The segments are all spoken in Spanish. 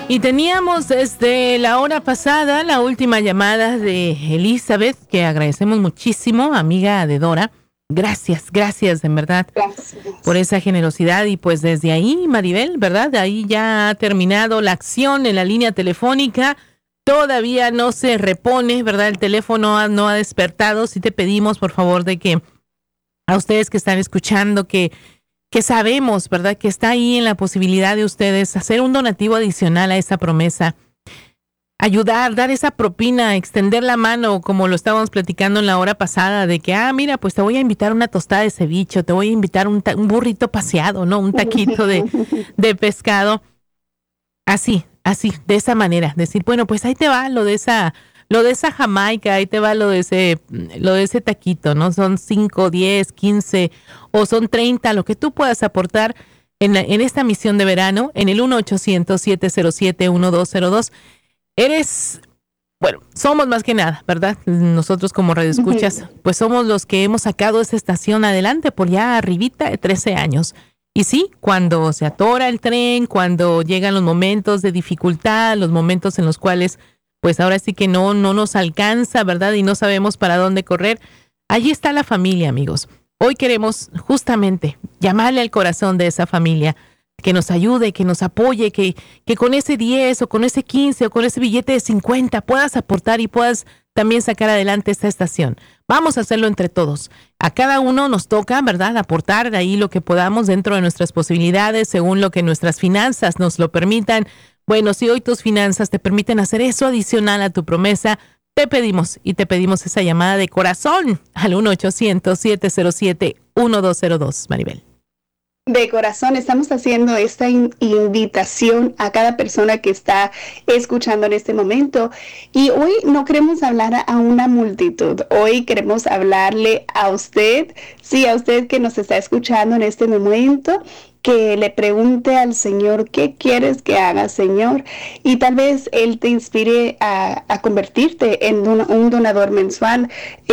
Y teníamos desde la hora pasada la última llamada de Elizabeth, que agradecemos muchísimo, amiga de Dora. Gracias, gracias, en verdad, Gracias. por esa generosidad. Y pues desde ahí, Maribel, ¿verdad? De ahí ya ha terminado la acción en la línea telefónica. Todavía no se repone, ¿verdad? El teléfono no ha despertado. Sí te pedimos, por favor, de que a ustedes que están escuchando, que sabemos, ¿verdad?, que está ahí en la posibilidad de ustedes hacer un donativo adicional a esa promesa, ayudar, dar esa propina, extender la mano, como lo estábamos platicando en la hora pasada, de que, mira, pues te voy a invitar una tostada de ceviche, te voy a invitar un burrito paseado, ¿no? Un taquito de pescado. Así, de esa manera, decir, bueno, pues ahí te va lo de esa Jamaica, ahí te va lo de ese taquito, ¿no? Son 5, 10, 15 o son 30, lo que tú puedas aportar en esta misión de verano, en el 1-800-707-1202. Somos más que nada, ¿verdad? Nosotros como radioescuchas, pues somos los que hemos sacado esa estación adelante por ya arribita de 13 años. Y sí, cuando se atora el tren, cuando llegan los momentos de dificultad, los momentos en los cuales pues ahora sí que no nos alcanza, ¿verdad? Y no sabemos para dónde correr. Allí está la familia, amigos. Hoy queremos justamente llamarle al corazón de esa familia, que nos ayude, que nos apoye, que con ese 10 o con ese 15 o con ese billete de 50 puedas aportar y puedas también sacar adelante esta estación. Vamos a hacerlo entre todos. A cada uno nos toca, ¿verdad?, aportar de ahí lo que podamos dentro de nuestras posibilidades, según lo que nuestras finanzas nos lo permitan. Bueno, si hoy tus finanzas te permiten hacer eso adicional a tu promesa, te pedimos esa llamada de corazón al 1-800-707-1202, Maribel. De corazón estamos haciendo esta invitación a cada persona que está escuchando en este momento, y hoy no queremos hablar a una multitud, hoy queremos hablarle a usted, sí, a usted que nos está escuchando en este momento, que le pregunte al Señor, ¿qué quieres que haga, Señor? Y tal vez Él te inspire a convertirte en un donador mensual,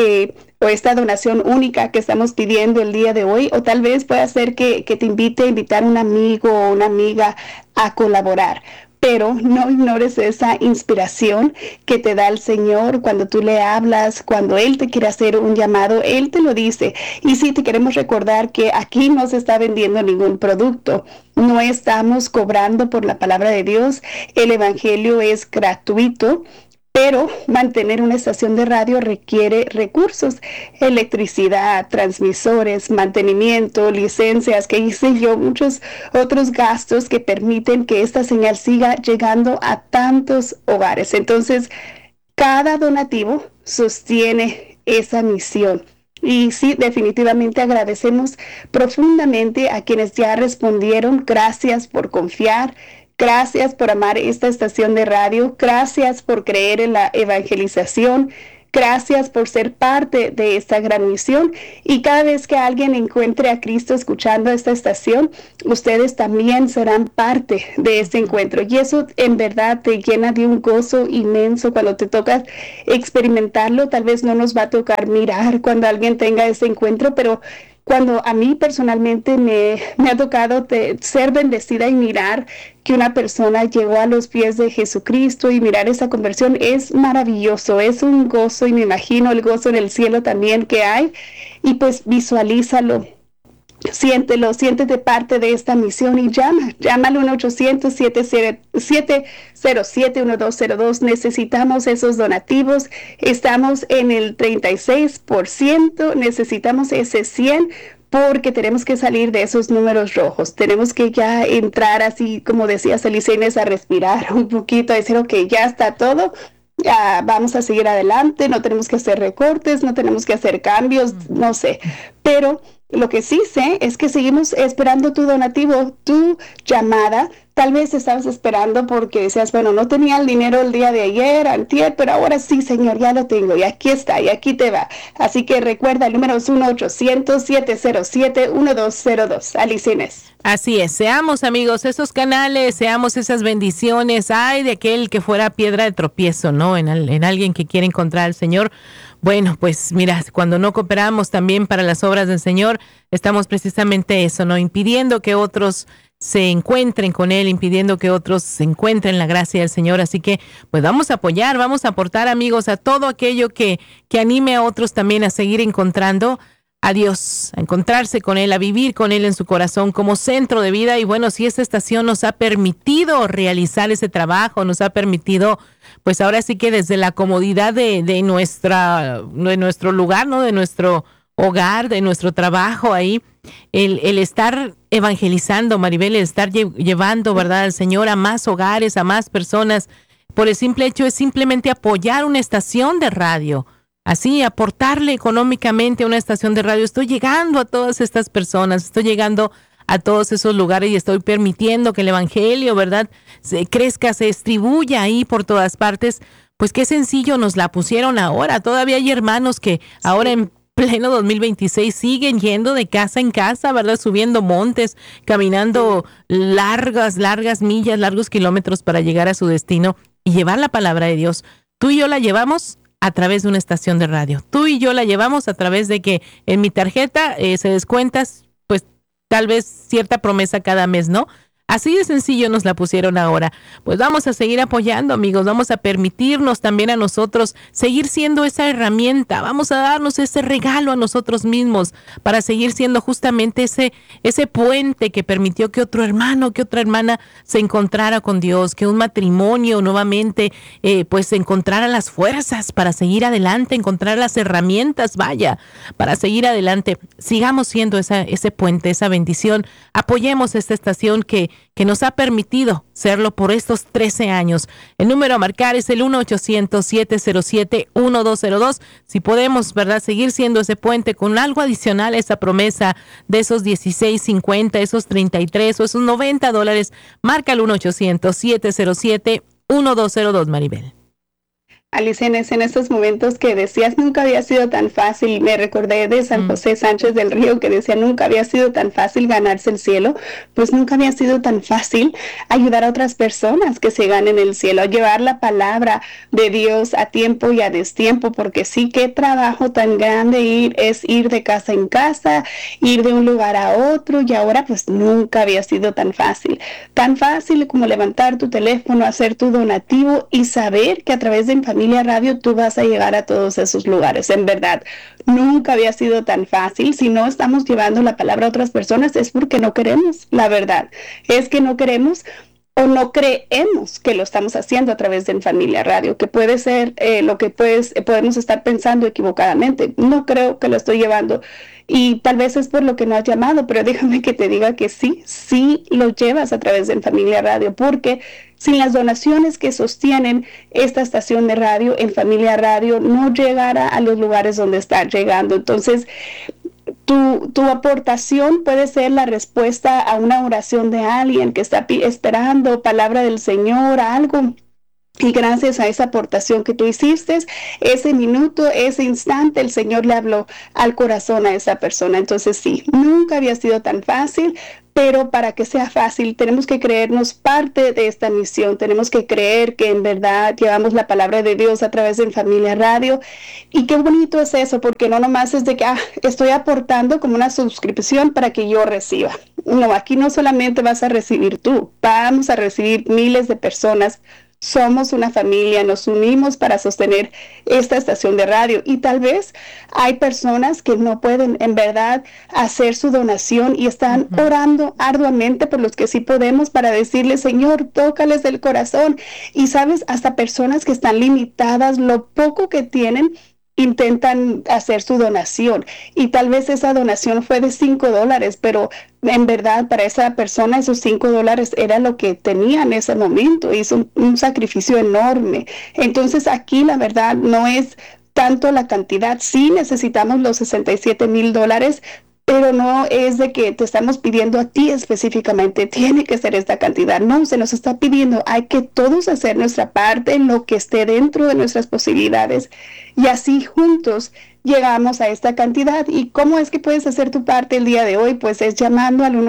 o esta donación única que estamos pidiendo el día de hoy, o tal vez pueda ser que te invite a invitar a un amigo o una amiga a colaborar. Pero no ignores esa inspiración que te da el Señor cuando tú le hablas, cuando Él te quiere hacer un llamado, Él te lo dice. Y sí, te queremos recordar que aquí no se está vendiendo ningún producto, no estamos cobrando por la palabra de Dios, el evangelio es gratuito. Pero mantener una estación de radio requiere recursos, electricidad, transmisores, mantenimiento, licencias, que hice yo, muchos otros gastos que permiten que esta señal siga llegando a tantos hogares. Entonces, cada donativo sostiene esa misión. Y sí, definitivamente agradecemos profundamente a quienes ya respondieron. Gracias por confiar. Gracias por amar esta estación de radio. Gracias por creer en la evangelización. Gracias por ser parte de esta gran misión. Y cada vez que alguien encuentre a Cristo escuchando esta estación, ustedes también serán parte de este encuentro. Y eso en verdad te llena de un gozo inmenso cuando te toca experimentarlo. Tal vez no nos va a tocar mirar cuando alguien tenga ese encuentro, pero cuando a mí personalmente me ha tocado ser bendecida y mirar que una persona llegó a los pies de Jesucristo y mirar esa conversión, es maravilloso, es un gozo, y me imagino el gozo en el cielo también que hay, y pues visualízalo. Siéntelo, siéntete parte de esta misión y llama al 1-800-707-1202. Necesitamos esos donativos. Estamos en el 36%, necesitamos ese 100%, porque tenemos que salir de esos números rojos. Tenemos que ya entrar, así como decía Celicines, a respirar un poquito, a decir, ok, ya está todo. Ya vamos a seguir adelante, no tenemos que hacer recortes, no tenemos que hacer cambios, no sé, pero lo que sí sé es que seguimos esperando tu donativo, tu llamada. Tal vez estabas esperando porque decías, bueno, no tenía el dinero el día de ayer, antier, pero ahora sí, Señor, ya lo tengo, y aquí está, y aquí te va. Así que recuerda, el número es 1-800-707-1202. Alicines. Así es, seamos, amigos, esos canales, seamos esas bendiciones. Ay, de aquel que fuera piedra de tropiezo, ¿no? En alguien que quiere encontrar al Señor. Bueno, pues mira, cuando no cooperamos también para las obras del Señor, estamos precisamente eso, ¿no? Impidiendo que otros se encuentren con Él, impidiendo que otros se encuentren la gracia del Señor. Así que pues vamos a apoyar, vamos a aportar, amigos, a todo aquello que anime a otros también a seguir encontrando a Dios, a encontrarse con Él, a vivir con Él en su corazón como centro de vida. Y bueno, si esta estación nos ha permitido realizar ese trabajo, nos ha permitido, pues ahora sí que desde la comodidad de nuestro lugar, ¿no? De nuestro hogar, de nuestro trabajo ahí, el estar evangelizando, Maribel, el estar llevando, ¿verdad?, al Señor a más hogares, a más personas, por el simple hecho es simplemente apoyar una estación de radio. Así, aportarle económicamente a una estación de radio. Estoy llegando a todas estas personas, estoy llegando a todos esos lugares y estoy permitiendo que el evangelio, ¿verdad?, se crezca, se distribuya ahí por todas partes. Pues qué sencillo nos la pusieron ahora. Todavía hay hermanos que ahora en pleno 2026 siguen yendo de casa en casa, ¿verdad?, subiendo montes, caminando largas millas, largos kilómetros para llegar a su destino y llevar la palabra de Dios. Tú y yo la llevamos a través de una estación de radio. Tú y yo la llevamos a través de que en mi tarjeta se descuentas, pues tal vez cierta promesa cada mes, ¿no? Así de sencillo nos la pusieron ahora. Pues vamos a seguir apoyando, amigos. Vamos a permitirnos también a nosotros seguir siendo esa herramienta. Vamos a darnos ese regalo a nosotros mismos para seguir siendo justamente ese puente que permitió que otro hermano, que otra hermana se encontrara con Dios, que un matrimonio nuevamente pues encontrara las fuerzas para seguir adelante, encontrar las herramientas, vaya, para seguir adelante. Sigamos siendo ese puente, esa bendición. Apoyemos esta estación que nos ha permitido serlo por estos 13 años. El número a marcar es el 1-800-707-1202. Si podemos, ¿verdad?, seguir siendo ese puente con algo adicional a esa promesa de esos $16.50, esos $33 o esos $90, marca el 1-800-707-1202, Maribel. Alicia, en estos momentos que decías nunca había sido tan fácil, me recordé de San José Sánchez del Río que decía nunca había sido tan fácil ganarse el cielo. Pues nunca había sido tan fácil ayudar a otras personas que se ganen el cielo, llevar la palabra de Dios a tiempo y a destiempo, porque sí, qué trabajo tan grande es ir de casa en casa, ir de un lugar a otro, y ahora pues nunca había sido tan fácil como levantar tu teléfono, hacer tu donativo y saber que a través de Familia Radio tú vas a llegar a todos esos lugares. En verdad, nunca había sido tan fácil. Si no estamos llevando la palabra a otras personas es porque no queremos. La verdad es que no queremos o no creemos que lo estamos haciendo a través de Familia Radio, que puede ser lo que podemos estar pensando equivocadamente. No creo que lo estoy llevando y tal vez es por lo que no has llamado, pero déjame que te diga que sí lo llevas a través de Familia Radio, porque sin las donaciones que sostienen esta estación de radio, en Familia Radio no llegara a los lugares donde está llegando. Entonces, tu aportación puede ser la respuesta a una oración de alguien que está esperando palabra del Señor, algo. Y gracias a esa aportación que tú hiciste, ese minuto, ese instante, el Señor le habló al corazón a esa persona. Entonces sí, nunca había sido tan fácil, pero para que sea fácil tenemos que creernos parte de esta misión. Tenemos que creer que en verdad llevamos la palabra de Dios a través de Familia Radio. Y qué bonito es eso, porque no nomás es de que estoy aportando como una suscripción para que yo reciba. No, aquí no solamente vas a recibir tú, vamos a recibir miles de personas. Somos una familia, nos unimos para sostener esta estación de radio y tal vez hay personas que no pueden en verdad hacer su donación y están orando arduamente por los que sí podemos para decirle, Señor, tócales el corazón. Y sabes, hasta personas que están limitadas, lo poco que tienen, intentan hacer su donación y tal vez esa donación fue de $5, pero en verdad para esa persona esos $5 era lo que tenía en ese momento. Hizo un sacrificio enorme. Entonces aquí la verdad no es tanto la cantidad. Sí necesitamos los $67,000, pero no es de que te estamos pidiendo a ti específicamente, tiene que ser esta cantidad. No, se nos está pidiendo, hay que todos hacer nuestra parte en lo que esté dentro de nuestras posibilidades. Y así juntos llegamos a esta cantidad. ¿Y cómo es que puedes hacer tu parte el día de hoy? Pues es llamando al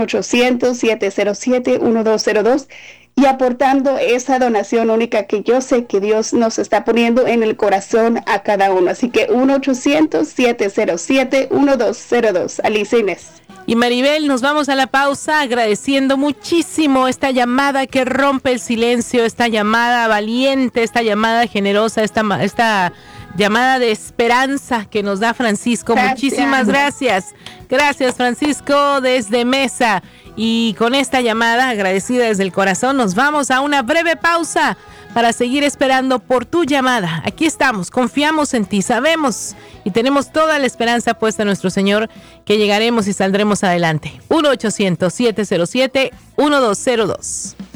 1-800-707-1202 y aportando esa donación única que yo sé que Dios nos está poniendo en el corazón a cada uno. Así que 1-800-707-1202. Alicia Inés. Y Maribel, nos vamos a la pausa agradeciendo muchísimo esta llamada que rompe el silencio, esta llamada valiente, esta llamada generosa, esta llamada de esperanza que nos da Francisco. Gracias. Muchísimas gracias. Gracias, Francisco, desde Mesa. Y con esta llamada agradecida desde el corazón, nos vamos a una breve pausa para seguir esperando por tu llamada. Aquí estamos, confiamos en ti, sabemos y tenemos toda la esperanza puesta en nuestro Señor que llegaremos y saldremos adelante. 1-800-707-1202.